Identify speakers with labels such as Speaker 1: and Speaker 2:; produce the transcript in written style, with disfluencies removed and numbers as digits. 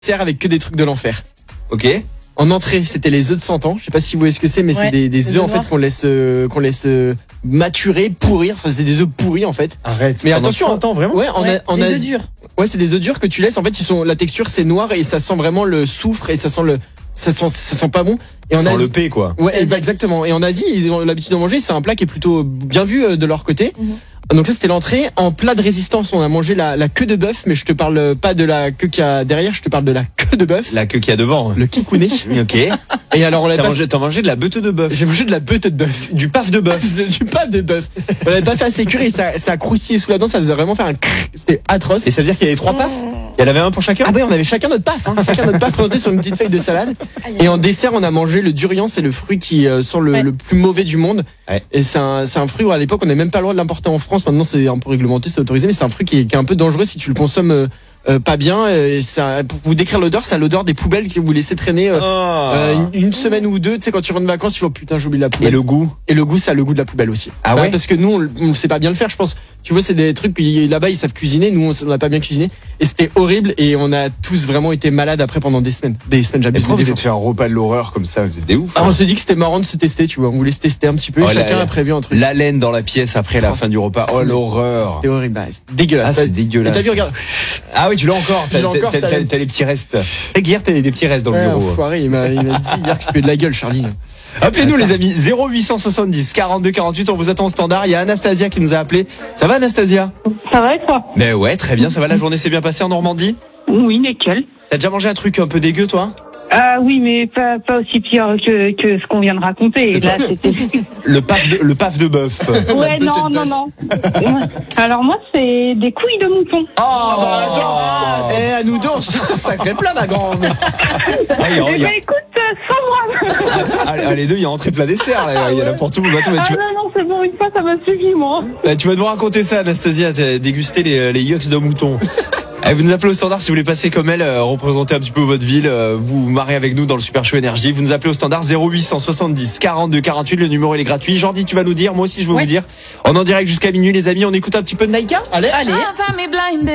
Speaker 1: Sert avec que des trucs de l'enfer.
Speaker 2: Ok.
Speaker 1: En entrée, c'était les œufs de 100 ans. Je sais pas si vous voyez ce que c'est, mais
Speaker 3: Ouais,
Speaker 1: c'est des œufs en fait
Speaker 3: noirs.
Speaker 1: qu'on laisse maturer, pourrir. Enfin, c'est des œufs pourris en fait.
Speaker 2: Arrête.
Speaker 1: Mais
Speaker 2: Pendant
Speaker 1: attention,
Speaker 2: 100 ans, vraiment.
Speaker 1: Ouais,
Speaker 3: Des œufs durs.
Speaker 1: Ouais, c'est des œufs durs que tu laisses. En fait, la texture c'est noir et ça sent vraiment le soufre et ça sent pas bon. Et en
Speaker 2: Sans
Speaker 1: Asie,
Speaker 2: le P, quoi.
Speaker 1: ouais,
Speaker 3: Exact.
Speaker 1: exactement. Et en Asie, ils ont l'habitude de manger. C'est un plat qui est plutôt bien vu de leur côté. Donc ça, c'était l'entrée. En plat de résistance, on a mangé la queue de bœuf, mais je te parle pas de la queue qu'il y a derrière. Je te parle de la queue de bœuf,
Speaker 2: La queue qu'il y a devant.
Speaker 1: le kikouné.
Speaker 2: Ok.
Speaker 1: Et alors, on l'a
Speaker 2: T'as mangé de la beute de bœuf.
Speaker 1: J'ai mangé de la beute de bœuf.
Speaker 2: Du paf de bœuf.
Speaker 1: Du pas de bœuf. On l'avait pas fait assez cuire et ça a croustillé sous la dent, ça faisait vraiment faire un crrr. C'était atroce.
Speaker 2: Et ça veut dire qu'il y avait 3 pafs? Il y en avait un pour chacun?
Speaker 1: Ah ouais, on avait chacun notre paf, chacun notre paf présenté sur une petite feuille de salade. Et en dessert, on a mangé le durian, c'est le fruit qui sent le plus mauvais du monde.
Speaker 2: Ouais.
Speaker 1: Et c'est un fruit où à l'époque on n'est même pas le droit de l'importer en France. Maintenant c'est un peu réglementé, c'est autorisé, mais c'est un fruit qui est un peu dangereux si tu le consommes pas bien. Et ça, pour vous décrire l'odeur, c'est l'odeur des poubelles que vous laissez traîner une semaine ou deux. Tu sais, quand tu rentres de vacances, tu vois putain, j'oublie la poubelle.
Speaker 2: Et le goût?
Speaker 1: Et le goût, ça a le goût de la poubelle aussi.
Speaker 2: Ah ouais?
Speaker 1: Parce que nous, on sait pas bien le faire, je pense. Tu vois, c'est des trucs là-bas, ils savent cuisiner. Nous, on n'a pas bien cuisiné. Et c'était horrible. Et on a tous vraiment été malades après pendant des semaines. Des semaines,
Speaker 2: Et
Speaker 1: j'abuse.
Speaker 2: pourquoi
Speaker 1: des
Speaker 2: vous
Speaker 1: jours.
Speaker 2: êtes fait un repas de l'horreur comme ça? Vous êtes des ouf.
Speaker 1: Ah, on s'est dit que c'était marrant de se tester, tu vois. On voulait se tester un petit peu.
Speaker 2: Oh,
Speaker 1: Chacun
Speaker 2: la-
Speaker 1: a prévu un truc.
Speaker 2: L'haleine dans la pièce après la
Speaker 1: Oh,
Speaker 2: fin du repas. Oh, l'horreur.
Speaker 1: C'était horrible. Bah, c'est dégueulasse.
Speaker 2: Ah, c'est dégueulasse.
Speaker 1: Et t'as vu, regarde.
Speaker 2: Ah oui, tu l'as encore.
Speaker 1: Je l'ai encore,
Speaker 2: T'as les petits restes. Et hier, t'as des petits restes dans le
Speaker 1: Ouais,
Speaker 2: bureau.
Speaker 1: enfoiré, il m'a dit hier que je fais de la gueule, Charlie.
Speaker 2: Appelez-nous les amis, 0870 42 48, on vous attend au standard. Il y a Anastasia qui nous a appelé. Ça va Anastasia?
Speaker 4: Ça va et toi?
Speaker 2: Mais ouais, très bien, ça va, la journée s'est bien passée en Normandie?
Speaker 4: Oui, nickel.
Speaker 2: T'as déjà mangé un truc un peu dégueu toi?
Speaker 4: Oui, mais pas aussi pire que ce qu'on vient de raconter. Là, c'était.
Speaker 2: Le paf de bœuf.
Speaker 4: Ouais, non. Alors moi, c'est des couilles de mouton.
Speaker 1: À nous deux, on se fait un sacré plat, ma grande.
Speaker 4: Eh ben écoute, sans moi.
Speaker 2: Ah, les deux, il y a entrée plat dessert, là. Il y en a pour tout le monde. Attends, mais
Speaker 4: Ah non, c'est bon, une fois, ça m'a suffi, moi.
Speaker 2: tu vas nous raconter ça, Anastasia, t'as dégusté les yucks de mouton. Allez, vous nous appelez au standard si vous voulez passer comme elle, représenter un petit peu votre ville, vous marrez avec nous dans le Super Show Énergie. Vous nous appelez au standard 0870 42 48, le numéro il est gratuit. Jordi, tu vas nous dire, moi aussi je vais vous dire. On est en direct jusqu'à minuit les amis, on écoute un petit peu de Naïka?
Speaker 1: Allez.